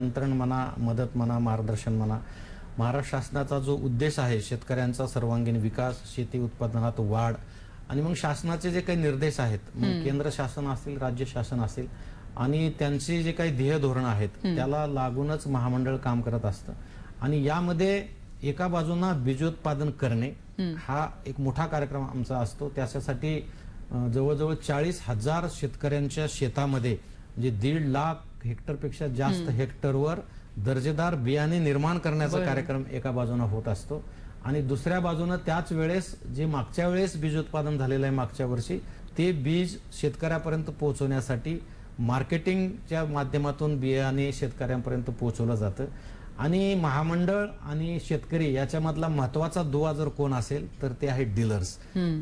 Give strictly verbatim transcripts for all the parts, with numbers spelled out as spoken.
नियंत्रण म्हणा, मदत म्हणा, मार्गदर्शन म्हणा, महाराष्ट्र शासनाचा जो उद्देश आहे शेतकऱ्यांचा सर्वांगीण विकास, शेती उत्पादनात वाढ आणि मग शासनाचे जे काही निर्देश आहेत, मग केंद्र शासन असेल, राज्य शासन असेल आणि त्यांची जे काही ध्येय धोरण आहेत त्याला लागूनच महामंडळ काम करत असतं. आणि यामध्ये एका बाजूला बीजोत्पादन करणे हा एक मोठा कार्यक्रम आमचा असतो. त्यासाठी जवळजवळ चाळीस हजार शेतकऱ्यांच्या शेतामध्ये म्हणजे दीड लाख हेक्टर पेक्षा जास्त हेक्टरवर दर्जेदार बियाणे निर्माण करण्याचा कार्यक्रम एका बाजूने होत असतो. आणि दुसऱ्या बाजूने त्याच वेळेस जे मागच्या वेळेस बीज उत्पादन झालेलं आहे मागच्या वर्षी ते बीज शेतकऱ्यापर्यंत पोहोचवण्यासाठी मार्केटिंगच्या माध्यमातून बियाणे शेतकऱ्यांपर्यंत पोहोचवलं जातं. आणि महामंडळ आणि शेतकरी याच्यामधला महत्वाचा दुवा जर कोण असेल तर ते आहेत डीलर्स,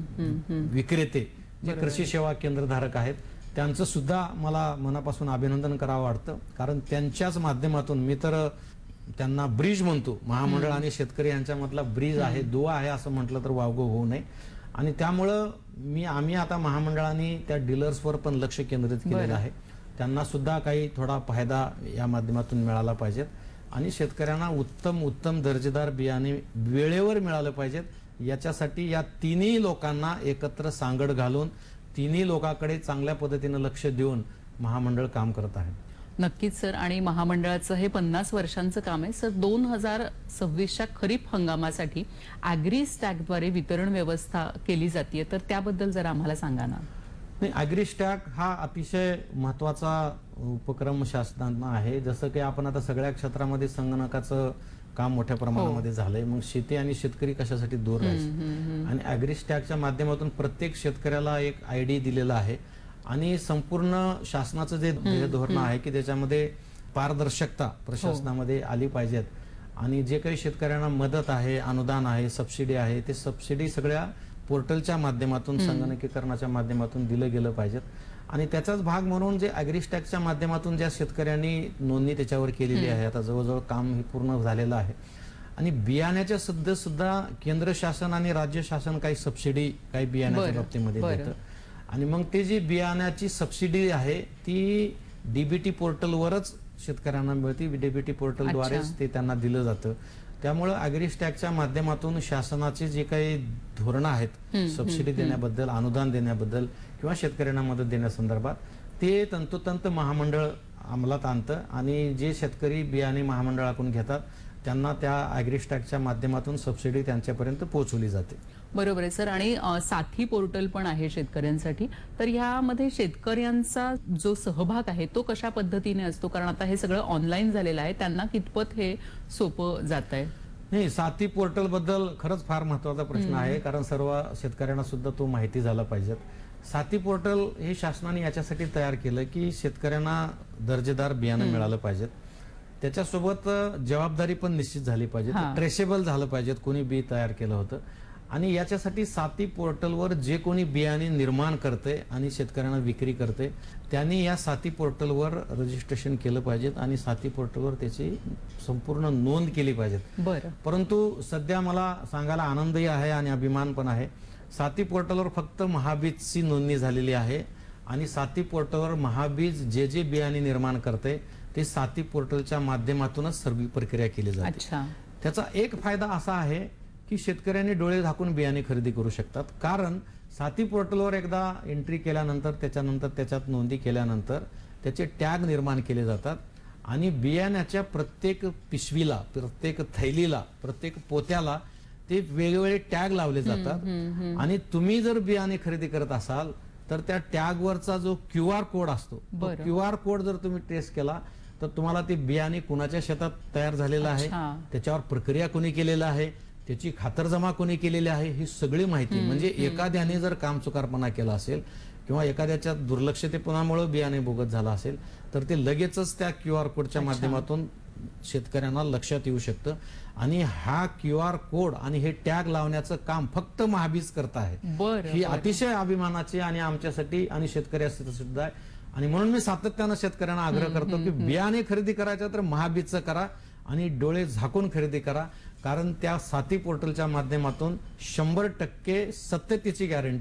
विक्रेते, जे कृषी सेवा केंद्रधारक आहेत. त्यांचं सुद्धा मला मनापासून अभिनंदन करावं वाटतं, कारण त्यांच्याच माध्यमातून मी तर त्यांना ब्रिज म्हणतो. महामंडळ आणि शेतकरी यांच्यामधला ब्रिज आहे, दुवा आहे असं म्हटलं तर वावगं होऊ नये. आणि त्यामुळं मी आम्ही आता महामंडळाने त्या डीलर्सवर पण लक्ष केंद्रित केलेलं आहे. त्यांना सुद्धा काही थोडा फायदा या माध्यमातून मिळाला पाहिजेत आणि शेतकऱ्यांना उत्तम उत्तम दर्जेदार बियाणे वेळेवर मिळालं पाहिजेत. याच्यासाठी या तिन्ही लोकांना एकत्र सांगड घालून तिन्ही लोकांकडे चांगल्या पद्धतीने लक्ष देऊन महामंडळ काम करत आहे. नक्कीच सर. आणि महामंडळाचं हे पन्नास वर्षांचं काम आहे सर. दोन हजार सव्वीसच्या खरीप हंगामासाठी अॅग्री स्टॅकद्वारे वितरण व्यवस्था केली जाते, तर त्याबद्दल जरा आम्हाला सांगा ना. नाही, अॅग्री स्टॅक हा अतिशय महत्वाचा उपक्रम शासनानं आहे. जसं की आपण आता सगळ्या क्षेत्रामध्ये संगणकाचं काम मोठ्या प्रमाणामध्ये झालंय, मग शेती आणि शेतकरी कशासाठी दूर राहायचे. आणि अॅग्री स्टॅकच्या माध्यमातून प्रत्येक शेतकऱ्याला एक आयडी दिलेला आहे आणि संपूर्ण शासनाचं जे ध्येय धोरण आहे की त्याच्यामध्ये पारदर्शकता प्रशासनामध्ये आली पाहिजेत. आणि जे काही शेतकऱ्यांना मदत आहे, अनुदान आहे, सबसिडी आहे, ते सबसिडी सगळ्या पोर्टलच्या माध्यमातून संगणकीकरणाच्या माध्यमातून दिलं गेलं पाहिजेत. आणि त्याचाच भाग म्हणून जे अॅग्री स्टॅकच्या माध्यमातून ज्या शेतकऱ्यांनी नोंदणी त्याच्यावर केलेली आहे, आता जवळजवळ काम हे पूर्ण झालेलं आहे. आणि बियाण्याच्या सध्या सुद्धा केंद्र शासन आणि राज्य शासन काही सबसिडी काही बियाण्याच्या बाबतीमध्ये देतं. आणि मग ते जी बियाण्याची सबसिडी आहे ती डीबीटी पोर्टलवरच शेतकऱ्यांना मिळते. डीबीटी पोर्टलद्वारेच ते त्यांना दिलं जातं. त्यामुळे अॅग्री स्टॅकच्या माध्यमातून शासनाचे जे काही धोरणं आहेत सबसिडी देण्याबद्दल, अनुदान देण्याबद्दल किंवा शेतकऱ्यांना मदत देण्यासंदर्भात ते तंतोतंत महामंडळ अंमलात आणतं. आणि जे शेतकरी बियाणे महामंडळाकडून घेतात त्यांना त्या अॅग्री स्टॅकच्या माध्यमातून सबसिडी त्यांच्यापर्यंत पोहोचवली जाते. बरोबर आहे सर. आणि साथी पोर्टल पण आहे शेतकऱ्यांसाठी, तर ह्यामध्ये शेतकऱ्यांचा जो सहभाग आहे तो कशा पद्धतीने असतो, कारण आता हे सगळं ऑनलाईन झालेलं आहे, त्यांना कितपत हे सोपं जात आहे. नाही, साथी पोर्टल बद्दल खरंच फार महत्वाचा प्रश्न आहे, कारण सर्व शेतकऱ्यांना सुद्धा तो माहिती झाला पाहिजे. साथी पोर्टल हे शासनाने याच्यासाठी तयार केलं की शेतकऱ्यांना दर्जेदार बियाणं मिळालं पाहिजेत, त्याच्यासोबत जबाबदारी पण निश्चित झाली पाहिजे, ट्रेसेबल झालं पाहिजेत कोणी बी तयार केलं होतं. आणि याच्यासाठी साथी पोर्टलवर जे कोणी बियाणे निर्माण करते आणि शेतकऱ्यांना विक्री करते त्यांनी या साथी पोर्टलवर रजिस्ट्रेशन केलं पाहिजे आणि साथी पोर्टलवर त्याची संपूर्ण नोंद केली पाहिजे. बरं. परंतु सध्या मला सांगायला आनंदही आहे आणि अभिमान पण आहे, साथी पोर्टलवर फक्त महाबीजची नोंदणी झालेली आहे. आणि साथी पोर्टलवर महाबीज जे जे बियाणे निर्माण करते ते साथी पोर्टलच्या माध्यमातूनच सर्व प्रक्रिया केली जाते. त्याचा एक फायदा असा आहे की शेतकऱ्यांनी डोळे झाकून बियाणे खरेदी करू शकतात, कारण साथी पोर्टलवर एकदा एंट्री केल्यानंतर त्याच्यानंतर त्याच्यात नोंदी केल्यानंतर त्याचे टॅग निर्माण केले जातात आणि बियाण्याच्या प्रत्येक पिशवीला, प्रत्येक थैलीला, प्रत्येक पोत्याला ते वेगवेगळे टॅग लावले जातात. आणि तुम्ही जर बियाणे खरेदी करत असाल तर त्या टॅगवरचा जो क्यू आर कोड असतो, तो क्यू आर कोड जर तुम्ही ट्रेस केला तर तुम्हाला ते बियाणे कुणाच्या शेतात तयार झालेलं आहे, त्याच्यावर प्रक्रिया कोणी केलेला आहे, त्याची खातरजमा कोणी केलेली आहे, ही सगळी माहिती. म्हणजे एखाद्याने जर कामचुकारपणा केला असेल किंवा एखाद्याच्या दुर्लक्षतेपणामुळे बियाणे बोगस झाला असेल तर ते लगेचच त्या क्यू आर कोडच्या माध्यमातून शेतकऱ्यांना लक्षात येऊ शकतं. आणि हा क्यू आर कोड आणि हे टॅग लावण्याचं काम फक्त महाबीज करत आहे. ही अतिशय अभिमानाची आणि आमच्यासाठी आणि शेतकऱ्यासाठी सुद्धा आहे. आणि म्हणून मी सातत्यानं शेतकऱ्यांना आग्रह करतो की बियाणे खरेदी करायचं तर महाबीजचं करा आणि डोळे झाकून खरेदी करा, कारण त्या साथी पोर्टलच्या माध्यमातून शंभर टक्के सत्यतेची गॅरंटी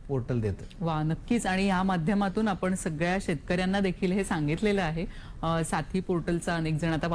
पोर्टल देतं. वा, नक्कीच. आणि या माध्यमातून आपण सगळ्या शेतकऱ्यांना देखील हे सांगितलेलं आहे. अ, साथी पोर्टलचा अनेक जण आता